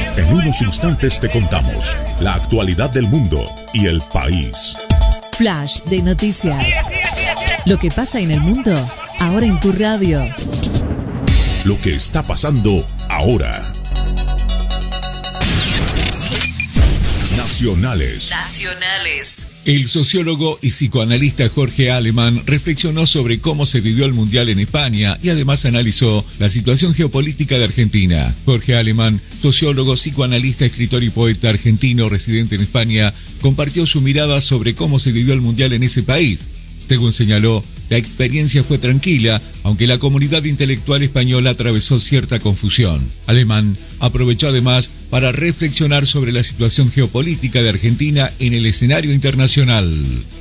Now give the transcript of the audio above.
En unos instantes te contamos la actualidad del mundo y el país. Flash de noticias. Lo que pasa en el mundo, ahora en tu radio. Lo que está pasando ahora. Nacionales. El sociólogo y psicoanalista Jorge Alemann reflexionó sobre cómo se vivió el Mundial en España y además analizó la situación geopolítica de Argentina. Jorge Alemann, sociólogo, psicoanalista, escritor y poeta argentino residente en España, compartió su mirada sobre cómo se vivió el Mundial en ese país. Según señaló, la experiencia fue tranquila, aunque la comunidad intelectual española atravesó cierta confusión. Alemann aprovechó además para reflexionar sobre la situación geopolítica de Argentina en el escenario internacional.